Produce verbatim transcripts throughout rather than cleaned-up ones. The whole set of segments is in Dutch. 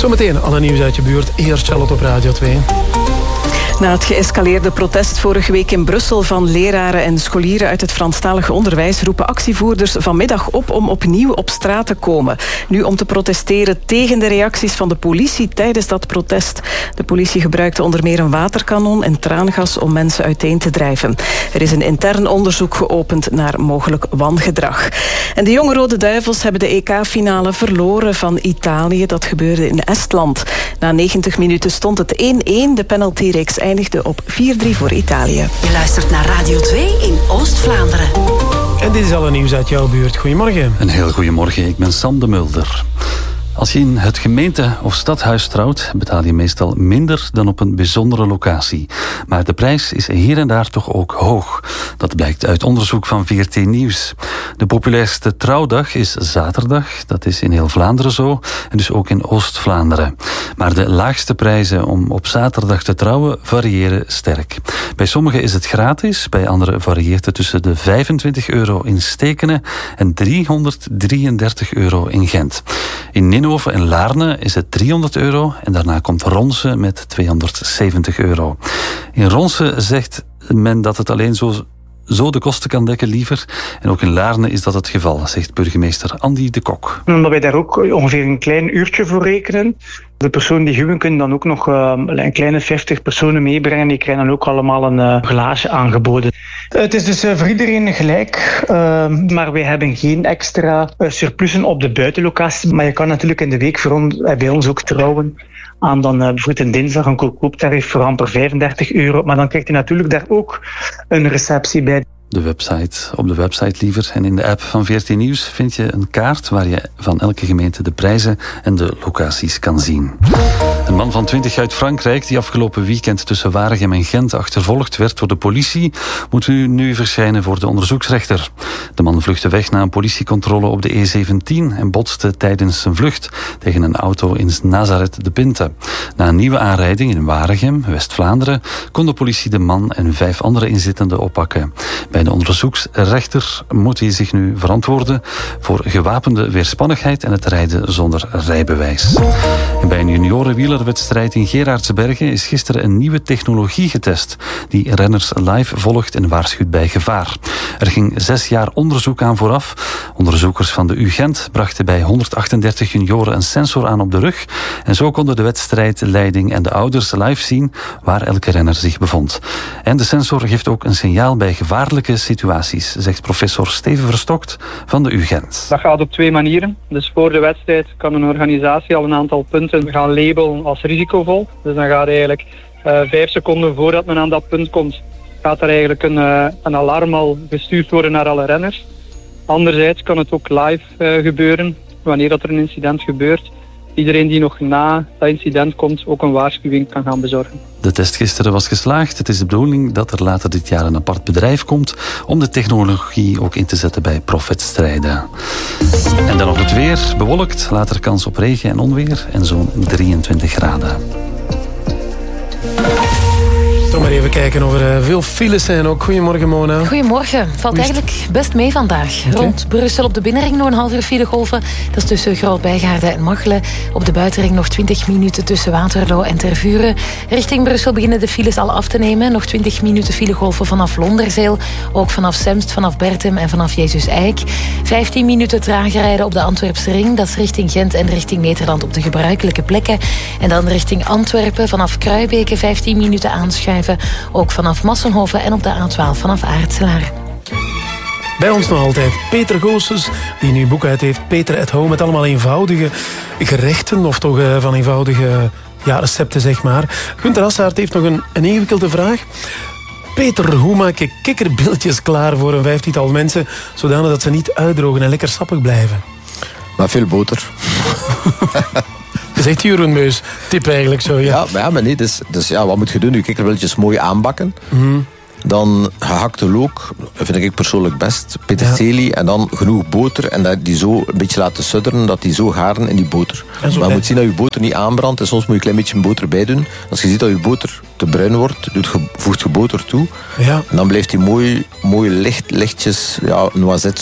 Zometeen alle nieuws uit je buurt. Eerst Charlotte op Radio twee. Na het geëscaleerde protest vorige week in Brussel van leraren en scholieren uit het Franstalige onderwijs roepen actievoerders vanmiddag op om opnieuw op straat te komen. Nu om te protesteren tegen de reacties van de politie tijdens dat protest. De politie gebruikte onder meer een waterkanon en traangas om mensen uiteen te drijven. Er is een intern onderzoek geopend naar mogelijk wangedrag. En de jonge Rode Duivels hebben de E K-finale verloren van Italië. Dat gebeurde in Estland. Na negentig minuten stond het één-één. De penaltyreeks eindigde op vier drie voor Italië. Je luistert naar Radio twee in Oost-Vlaanderen. En dit is alle nieuws uit jouw buurt. Goedemorgen. Een heel goedemorgen, ik ben Sam de Mulder. Als je in het gemeente- of stadhuis trouwt, betaal je meestal minder dan op een bijzondere locatie. Maar de prijs is hier en daar toch ook hoog. Dat blijkt uit onderzoek van V R T Nieuws. De populairste trouwdag is zaterdag. Dat is in heel Vlaanderen zo. En dus ook in Oost-Vlaanderen. Maar de laagste prijzen om op zaterdag te trouwen variëren sterk. Bij sommigen is het gratis. Bij anderen varieert het tussen de vijfentwintig euro in Stekene en driehonderddrieëndertig euro in Gent. In Ninhoven en Laarne is het driehonderd euro en daarna komt Ronse met tweehonderdzeventig euro. In Ronse zegt men dat het alleen zo, zo de kosten kan dekken liever. En ook in Laarne is dat het geval, zegt burgemeester Andy de Kok. Omdat wij daar ook ongeveer een klein uurtje voor rekenen. De personen die huwen kunnen dan ook nog uh, een kleine vijftig personen meebrengen. Die krijgen dan ook allemaal een uh, glaasje aangeboden. Het is dus uh, voor iedereen gelijk. Uh, maar wij hebben geen extra uh, surplussen op de buitenlocatie. Maar je kan natuurlijk in de week voor on- uh, bij ons ook trouwen aan dan uh, bijvoorbeeld een dinsdag een goedkooptarief voor amper vijfendertig euro. Maar dan krijgt hij natuurlijk daar ook een receptie bij. De website, op de website liever. En in de app van V R T Nieuws vind je een kaart waar je van elke gemeente de prijzen en de locaties kan zien. Een man van twintig uit Frankrijk die afgelopen weekend tussen Waregem en Gent achtervolgd werd door de politie, moet nu, nu verschijnen voor de onderzoeksrechter. De man vluchtte weg na een politiecontrole op de E zeventien en botste tijdens zijn vlucht tegen een auto in Nazareth de Pinte. Na een nieuwe aanrijding in Waregem, West-Vlaanderen, kon de politie de man en vijf andere inzittenden oppakken. Bij de onderzoeksrechter moet hij zich nu verantwoorden voor gewapende weerspannigheid en het rijden zonder rijbewijs. En bij een juniorenwielerwedstrijd in Geraardsbergen is gisteren een nieuwe technologie getest die renners live volgt en waarschuwt bij gevaar. Er ging zes jaar onderzoek aan vooraf. Onderzoekers van de U Gent brachten bij honderdachtendertig junioren een sensor aan op de rug en zo konden de wedstrijdleiding en de ouders live zien waar elke renner zich bevond. En de sensor geeft ook een signaal bij gevaarlijke situaties, zegt professor Steven Verstokt van de U Gent. Dat gaat op twee manieren. Dus voor de wedstrijd kan een organisatie al een aantal punten gaan labelen als risicovol. Dus dan gaat eigenlijk uh, vijf seconden voordat men aan dat punt komt, gaat er eigenlijk een, uh, een alarm al gestuurd worden naar alle renners. Anderzijds kan het ook live uh, gebeuren, wanneer dat er een incident gebeurt. Iedereen die nog na dat incident komt ook een waarschuwing kan gaan bezorgen. De test gisteren was geslaagd. Het is de bedoeling dat er later dit jaar een apart bedrijf komt om de technologie ook in te zetten bij profwedstrijden. En dan nog het weer. Bewolkt, later kans op regen en onweer en zo'n drieëntwintig graden. Toch maar even kijken of er veel files zijn ook. Goedemorgen, Mona. Goedemorgen. Valt eigenlijk best mee vandaag. Okay. Rond Brussel op de binnenring nog een half uur filegolven. Dat is tussen Groot-Bijgaarde en Machelen. Op de buitenring nog twintig minuten tussen Waterloo en Tervuren. Richting Brussel beginnen de files al af te nemen. Nog twintig minuten filegolven vanaf Londerzeel. Ook vanaf Semst, vanaf Bertem en vanaf Jezus Eik. vijftien minuten trager rijden op de Antwerpse ring. Dat is richting Gent en richting Nederland op de gebruikelijke plekken. En dan richting Antwerpen vanaf Kruibeke vijftien minuten aanschuiven. Ook vanaf Massenhoven en op de A twaalf vanaf Aartselaar. Bij ons nog altijd Peter Goossens, die nu een boek uit heeft, Peter at Home, met allemaal eenvoudige gerechten, of toch uh, van eenvoudige ja, recepten, zeg maar. Gunther Assaert heeft nog een, een ingewikkelde vraag. Peter, hoe maak je kikkerbilletjes klaar voor een vijftiental mensen, zodanig dat ze niet uitdrogen en lekker sappig blijven? Maar veel boter. Dat is echt Jeroen Meus tip eigenlijk zo, ja. Ja, maar, ja, maar nee, dus, dus ja, wat moet je doen? Je kikkerbilletjes mooi aanbakken. Mm. Dan gehakte look, vind ik persoonlijk best. Peterselie, ja. En dan genoeg boter. En dat die zo een beetje laten sudderen, dat die zo garen in die boter. Maar je moet zien dat je boter niet aanbrandt. En soms moet je een klein beetje boter bij doen. Als je ziet dat je boter te bruin wordt, doet je, voegt je boter toe. Ja. En dan blijft die mooi, mooi licht, lichtjes, ja, noisette zo.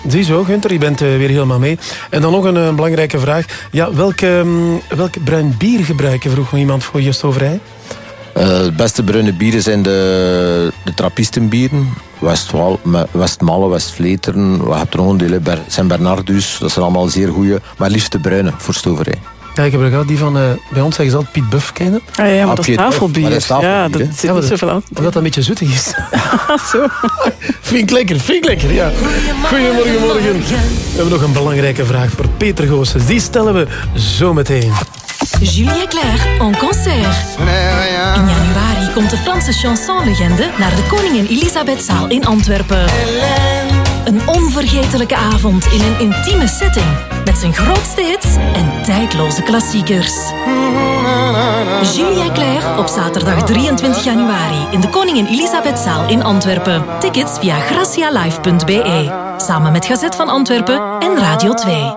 Ziezo, Gunther, je bent uh, weer helemaal mee. En dan nog een uh, belangrijke vraag. Ja, welk, um, welk bruin bier gebruiken, vroeg me iemand voor Just Overij? Uh, de beste bruine bieren zijn de, de trappistenbieren. Westwal, Westmalle, Westvleteren. We hebben er nog een deel, Ber, Saint-Bernardus. Dat zijn allemaal zeer goede. Maar liefst de bruine voor stoverij. Ja, ik heb er gehad die van, uh, bij ons zeggen ze altijd Piet Buff kennen. Ah, ja, maar ah, dat is tafelbier. Maar dat is tafelbier. Ja, dat zit ja, niet zoveel aan. Omdat dat een beetje zoetig is. Zo. Vind ik lekker, vind ik lekker, ja. Goedemorgen, morgen. We hebben nog een belangrijke vraag voor Peter Goossens. Die stellen we zo meteen. Julien Clerc en concert. In januari komt de Franse chansonlegende naar de Koningin Elisabethzaal in Antwerpen. Een onvergetelijke avond in een intieme setting met zijn grootste hits en tijdloze klassiekers. Julien Clerc op zaterdag drieëntwintig januari in de Koningin Elisabethzaal in Antwerpen. Tickets via gracialive punt b e. Samen met Gazet van Antwerpen en Radio twee.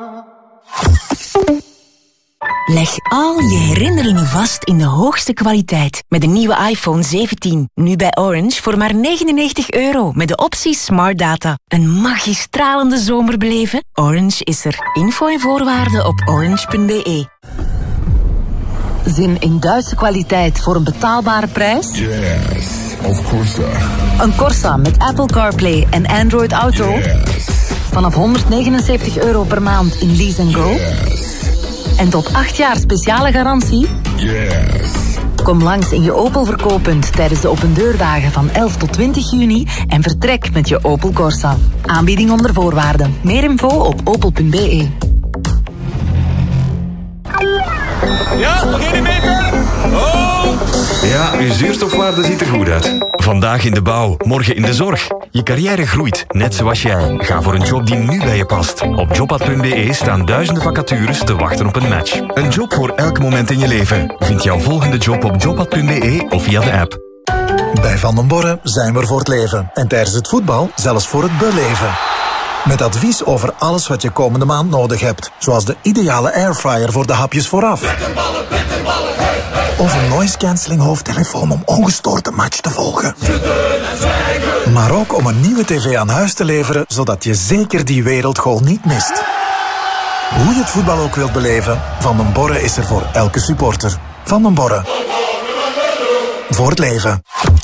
Leg al je herinneringen vast in de hoogste kwaliteit met de nieuwe iPhone zeventien. Nu bij Orange voor maar negenennegentig euro met de optie Smart Data. Een magistralende zomer beleven? Orange is er. Info en voorwaarden op orange punt b e. Zin in Duitse kwaliteit voor een betaalbare prijs? Yes, of Corsa. Een Corsa met Apple CarPlay en Android Auto? Yes. Vanaf honderdnegenenzeventig euro per maand in Lease and Go? Yes. En tot acht jaar speciale garantie? Yes. Kom langs in je Opel verkooppunt tijdens de opendeurdagen van elf tot twintig juni en vertrek met je Opel Corsa. Aanbieding onder voorwaarden. Meer info op opel punt b e. Ja, nog één meter. Oh! Ja, uw zuurstofwaarde ziet er goed uit. Vandaag in de bouw, morgen in de zorg. Je carrière groeit, net zoals jij. Ga voor een job die nu bij je past. Op jobpad punt b e staan duizenden vacatures te wachten op een match. Een job voor elk moment in je leven. Vind jouw volgende job op jobpad punt b e of via de app. Bij Van den Borre zijn we er voor het leven. En tijdens het voetbal zelfs voor het beleven. Met advies over alles wat je komende maand nodig hebt. Zoals de ideale airfryer voor de hapjes vooraf. Bitterballen, bitterballen, hey, hey. Of een noise cancelling hoofdtelefoon om ongestoord de match te volgen. Maar ook om een nieuwe tv aan huis te leveren, zodat je zeker die wereldgoal niet mist. Hoe je het voetbal ook wilt beleven, Van den Borre is er voor elke supporter. Van den Borre. Voor het leven.